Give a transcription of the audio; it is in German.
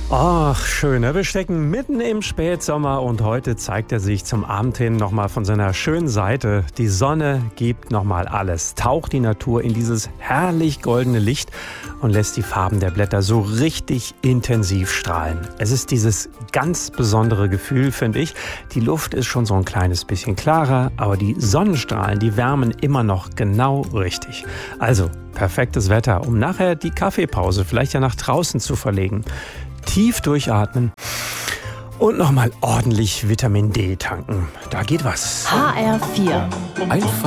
Ach, schön. Wir stecken mitten im Spätsommer und heute zeigt er sich zum Abend hin nochmal von seiner schönen Seite. Die Sonne gibt nochmal alles, taucht die Natur in dieses herrlich goldene Licht und lässt die Farben der Blätter so richtig intensiv strahlen. Es ist dieses ganz besondere Gefühl, finde ich. Die Luft ist schon so ein kleines bisschen klarer, aber die Sonnenstrahlen, die wärmen immer noch genau richtig. Also, perfektes Wetter, um nachher die Kaffeepause vielleicht ja nach draußen zu verlegen. Tief durchatmen und nochmal ordentlich Vitamin D tanken. Da geht was. HR4. Einfach